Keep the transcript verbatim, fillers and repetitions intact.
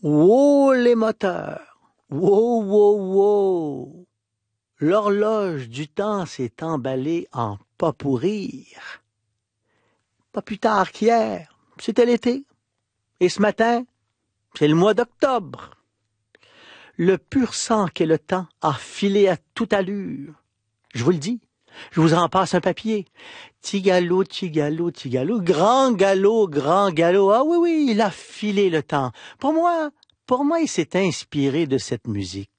Wow, les moteurs! Wow, wow, wow! L'horloge du temps s'est emballée en pas pourrir. Pas plus tard qu'hier, c'était l'été. Et ce matin, c'est le mois d'octobre. Le pur sang qu'est le temps a filé à toute allure. Je vous le dis, je vous en passe un papier. Tigalo, tigalo, tigalo, grand galop, grand galop. Ah oui, oui, il a filé le temps. Pour moi, pour moi, il s'est inspiré de cette musique.